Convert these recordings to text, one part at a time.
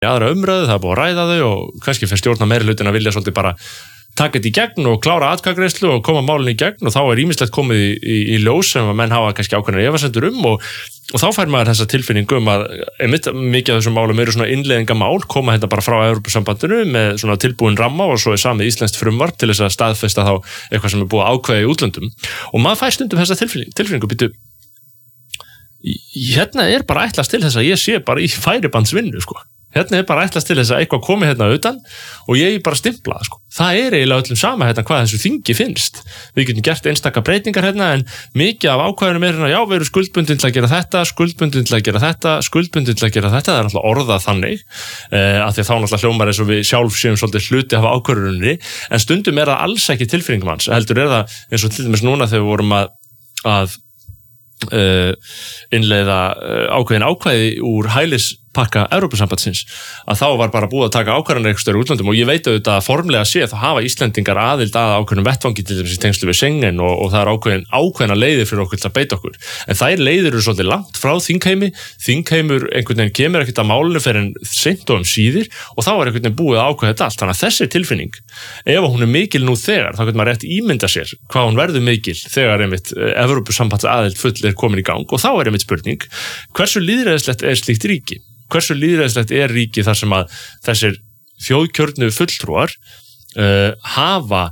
aðra umræðu, það búið að ræða þau og kannski fyrir stjórna meirihlutin að vilja svolítið bara taka þetta í gegn og klára atkvæðagreiðslu og koma málinu í gegn og þá ýmislegt komið í ljós sem að menn hafa kannski ákveðnar efasemdir og þá fær maður þessa tilfinningu að mikið af þessum málum eru svona innleiðingamál, koma hérna bara frá Evrópusambandinu með svona tilbúin ramma og svo samið íslenskt frumvarp til þess að staðfesta þá eitthvað sem búið að ákveða í útlöndum og maður fær stundum þessa tilfinningu býtu, hérna bara ætlast til þess að ég sé bara í færibandsvinnu sko. Hérna bara ætlast til þess að eitthvað komi hérna utan og ég bara stimplaði sko. Það eiginlega öllum sama hérna hvað þessu þingi finnst. Við getum gert einstaka breytingar hérna en mikið af ákvæðunum hérna, já við erum skuldbundin til að gera þetta, skuldbundin til að gera þetta, skuldbundin til að gera þetta, það alltaf orðað þannig af því að þá náttúrulega hljómar eins og við sjálf séum svolítið hluti af ákvörðuninni en stundum það alls ekki tilfinningum hans, heldur það eins og til dæmis núna þegar við vorum að innleiða ákvæði úr hælispakka Evrópusambandsins að þá var bara búið að taka ákvarðanir einhvers staðar í útlöndum og ég veit auðvitað að formlega sé þá hafa Íslendingar aðild að ákveðnum vettvangi til þess í tengslu við Schengen og það er ákveðna leiðir fyrir okkur til að beita okkur en þær leiðir eru svolítið langt frá þingheimur einhvern veginn kemur ekkert að málinu fyrir en seint og síðir og þá er einhvern veginn búið að ákveða þetta allt þannig að þessi tilfinning ef hún er mikil nú þegar þá getur maður rétt ímynda sér hvað hún verður mikil þegar einmitt Evrópusambandsaðild full er komin í gang og þá er einmitt spurning hversu lýðræðislegt er slíkt ríki hversu lýðræðislegt er ríki þar sem að þessir þjóðkjörnu fulltrúar hafa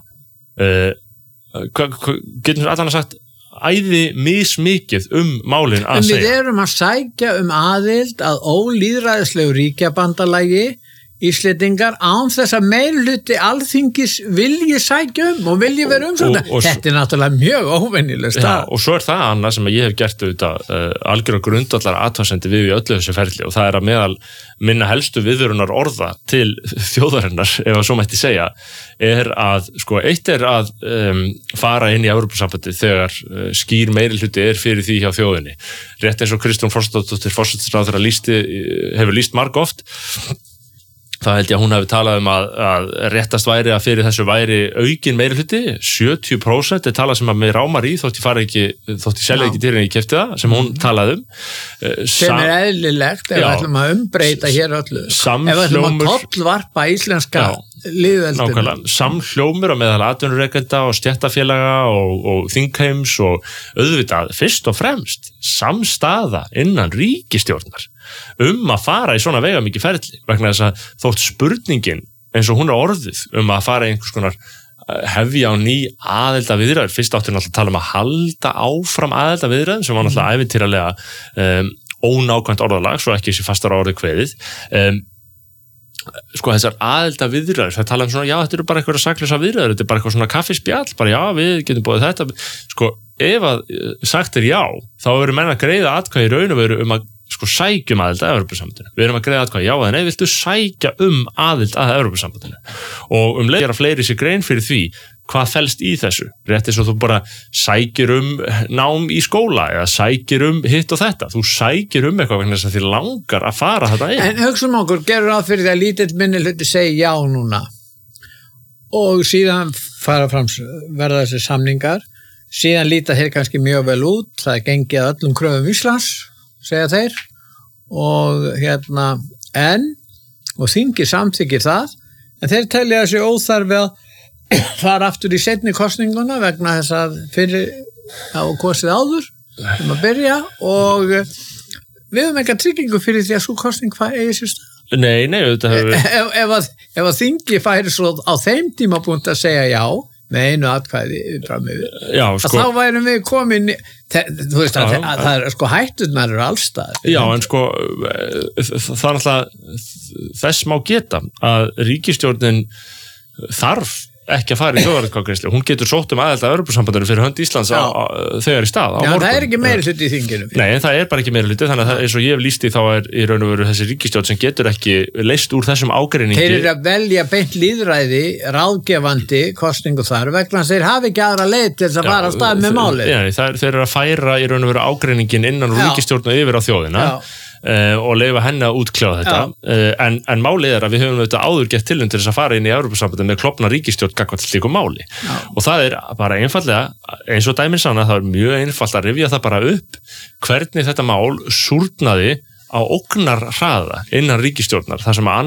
getum við allan að sagt æði mismikið málin að segja. Við erum að sækja aðild að ólýðræðislegu ríkjabandalagi Íslendingar án þess að meirihluti alþingis vilji sækja og vilji vera svona. Þetta er náttúrulega mjög óvenjuleg stað. Já, og svo er það annað sem ég hef gert auðvitað algjörlega grundvallar athugasemdir við í öllu þessu ferli og það er að meðal minna helstu viðvörunar orða til þjóðarinnar, ef að svo mætti segja, er að, sko, eitt er að fara inn í Evrópusambandið þegar skýr meirihluti er fyrir því hjá þjóðinni. Rétt eins og Kristrún Frostadóttir forsætisráðherra hefur lýst margoft. Það held ég að hún hafi talað að réttast væri að fyrir þessu væri aukin meirihluti, 70% er talað sem að mig rámar í þótt ég selja ekki til henni í keypti það, sem hún talaði sem er eðlilegt ef við ætlum að umbreyta hér öllu. Ef við ætlum að tollvarpa íslenska lýðveldinu. Nákvæmlega, samhljómur á meðal atvinnurekenda og stéttarfélaga og þingheims og auðvitað fyrst og fremst samstaða innan ríkisstjórnar að fara í svona veigamikið ferli vegna þess að þótt spurningin eins og hún er orðið að fara í einhvers konar hefja á ný aðildarviðræður, fyrst áttu náttúrulega að tala að halda áfram aðildarviðræðum sem var náttúrulega ævintýralega ónákvæmt orðalag, svo ekki þessi fastar orðið kveðið sko þessar aðildarviðræður, það tala svona, já þetta eru bara eitthvað saklausa viðræður, þetta er bara eitthvað svona kaffispjall, bara já við getum búið þetta, sko ef að sagt er já, þá eru menn að greiða atkvæði í raun og veru að sko sækjum aðild að Evrópusambandinu. Við erum að greiða atkvæði já eða nei, viltu sækja aðild að Evrópusambandinu og leið gera fleiri sér grein fyrir því hvað felst í þessu. Rétt eins og þú bara sækir nám í skóla eða sækir hitt og þetta. Þú sækir eitthvað vegna þess að þér langar að fara þetta inn. En hugsum okkur, gerur ráð fyrir því að lítill minnihluti segi já núna og síðan verða þessi samningar, síðan líta þeir kannski mjög vel út, það er gengið að öllum kröfum Íslands segja þeir og og þingi samþykir það en þeir telja þessi óþarfi að fara aftur í seinni kosninguna vegna þess að fyrir á kosið áður að byrja og við höfum ekki tryggingu fyrir því að svo kosning eigi sér stað. Nei, auðvitað ef að þingi færi svo á þeim tímapunkt að segja já með einu atkvæði fram yfir. Já, sko. Þá værum við komin þú veist að það er sko hætturnar eru allstaðar. Já, en sko það er alltaf þess má geta að ríkisstjórnin þarf ekki að fara í þjóðaratkvæðagreiðslu. Hún getur sótt aðild að Evrópusambandinu fyrir hönd Íslands þegar í stað. Já, það er ekki meirihluti í þinginu. Nei, en það er bara ekki meirihluti, þannig að eins og ég hef lýst í þá er í raun og veru þessi ríkisstjórn sem getur ekki leyst úr þessum ágreiningi. Þeir eru að velja beint lýðræði, ráðgefandi kosningu þar, vegna þeir hafi ekki aðra leið til þess að fara á stað með málið. Þeir eru að færa í raun og veru ágreiningin innan ríkisstjórn og yfir á þjóðina. Og leyfa henni að útkljáða þetta en málið er að við höfum auðvitað áður gett tilnum til þess að fara inn í Evrópusambandið með klofna ríkisstjórn gagnvart slíku máli og það er bara einfaldlega eins og dæmin sanna, það er mjög einfalt að rifja það bara upp hvernig þetta mál súrnaði á ógnar hraða innan ríkisstjórnar þar sem